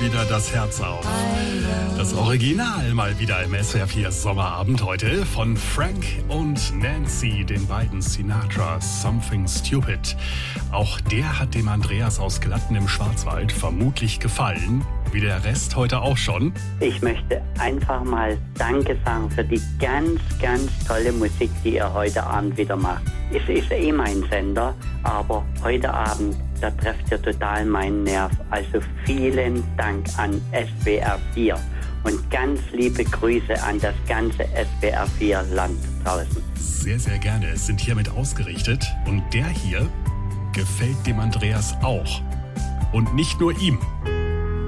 wieder das Herz auf. Das Original mal wieder im SWR 4 Sommerabend heute von Frank und Nancy, den beiden Sinatras, Something Stupid. Auch der hat dem Andreas aus Glatten im Schwarzwald vermutlich gefallen, wie der Rest heute auch schon. Ich möchte einfach mal Danke sagen für die ganz, ganz tolle Musik, die ihr heute Abend wieder macht. Es ist mein Sender, aber heute Abend, da trefft ihr total meinen Nerv. Also vielen Dank an SWR 4 und ganz liebe Grüße an das ganze SWR 4 Land draußen. Sehr, sehr gerne. Es sind hiermit ausgerichtet und der hier gefällt dem Andreas auch. Und nicht nur ihm.